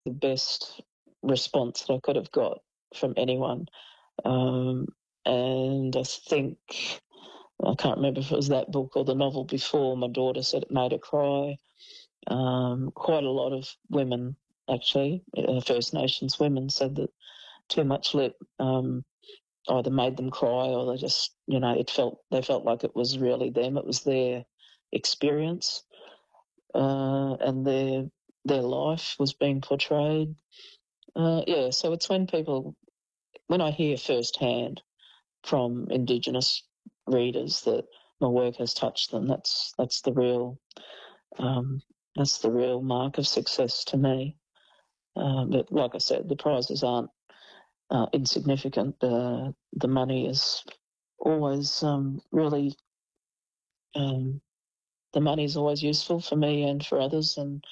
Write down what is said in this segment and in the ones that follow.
the best response that I could have got from anyone. And I think, I can't remember if it was that book or the novel before, my daughter said it made her cry. Quite a lot of women, actually, First Nations women, said that Too Much Lip either made them cry or they just, they felt like it was really them. It was their experience, and their life was being portrayed. So it's when I hear firsthand from Indigenous readers that my work has touched them, that's the real mark of success to me. But like I said, the prizes aren't insignificant. The money is always really the money is always useful for me and for others. And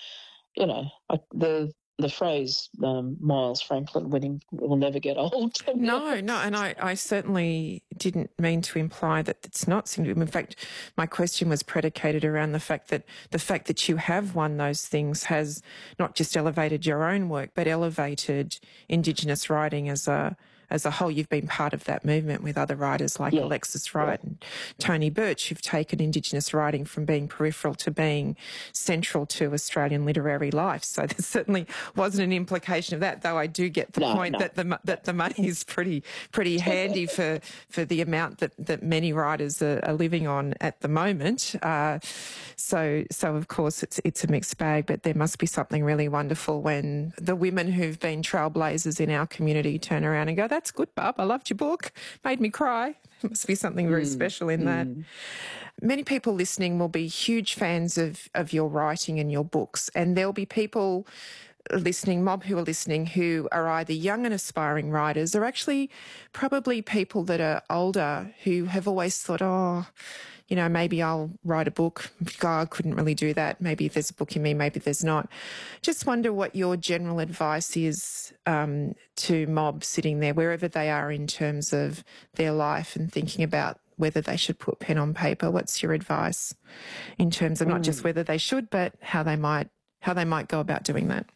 the phrase Miles Franklin winning will never get old. No, and I certainly didn't mean to imply that it's not significant. In fact, my question was predicated around the fact that you have won those things has not just elevated your own work, but elevated Indigenous writing as a whole. You've been part of that movement with other writers like Alexis Wright and Tony Birch, who've taken Indigenous writing from being peripheral to being central to Australian literary life. So there certainly wasn't an implication of that, though I do get the point that the money is pretty handy for the amount that many writers are living on at the moment. So of course it's a mixed bag, but there must be something really wonderful when the women who've been trailblazers in our community turn around and go, "That's good, Bub. I loved your book. Made me cry." There must be something very special in that. Many people listening will be huge fans of your writing and your books, and there'll be people listening, mob who are listening, who are either young and aspiring writers or actually probably people that are older who have always thought, maybe I'll write a book. God, I couldn't really do that. Maybe there's a book in me, maybe there's not. Just wonder what your general advice is to mob sitting there, wherever they are in terms of their life and thinking about whether they should put pen on paper. What's your advice in terms of not just whether they should, but how they might go about doing that?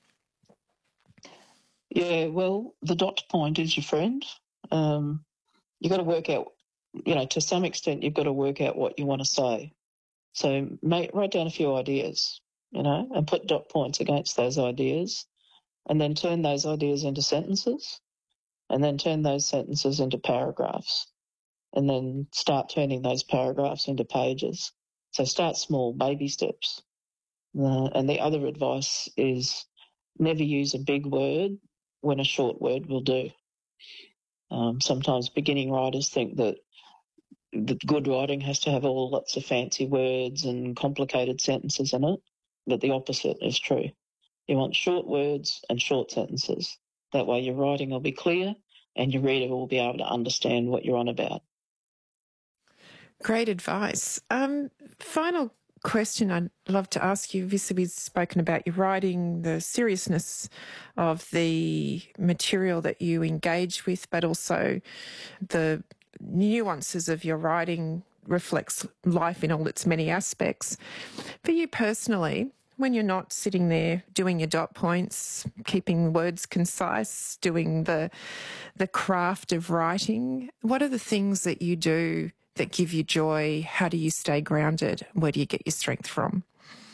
Yeah, well, the dot point is your friend. You've got to work out, to some extent, you've got to work out what you want to say. So write down a few ideas, and put dot points against those ideas, and then turn those ideas into sentences, and then turn those sentences into paragraphs, and then start turning those paragraphs into pages. So start small, baby steps. And the other advice is never use a big word when a short word will do. Sometimes beginning writers think that good writing has to have lots of fancy words and complicated sentences in it, but the opposite is true. You want short words and short sentences. That way your writing will be clear and your reader will be able to understand what you're on about. Great advice. Final question I'd love to ask you. Obviously, we've spoken about your writing, the seriousness of the material that you engage with, but also the nuances of your writing reflects life in all its many aspects. For you personally, when you're not sitting there doing your dot points, keeping words concise, doing the craft of writing, what are the things that you do that give you joy? How do you stay grounded? Where do you get your strength from?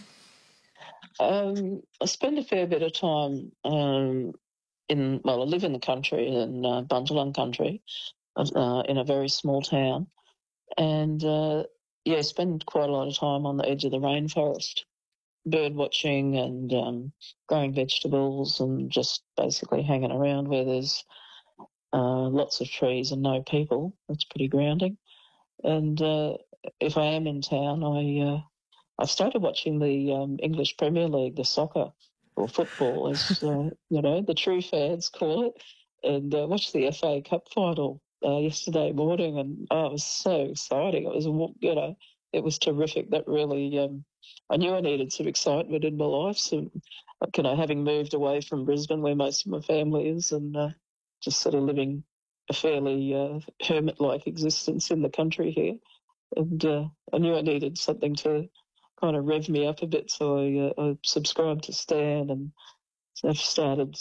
I spend a fair bit of time I live in the country, in Bundjalung country, in a very small town, and spend quite a lot of time on the edge of the rainforest, bird watching and growing vegetables, and just basically hanging around where there's lots of trees and no people. That's pretty grounding. And if I am in town, I've started watching the English Premier League, the soccer or football, as the true fans call it, and watched the FA Cup final yesterday morning, and it was so exciting. It was it was terrific. That really, I knew I needed some excitement in my life. So, having moved away from Brisbane, where most of my family is, and just sort of living a fairly hermit-like existence in the country here. And I knew I needed something to kind of rev me up a bit, so I subscribed to Stan and they've started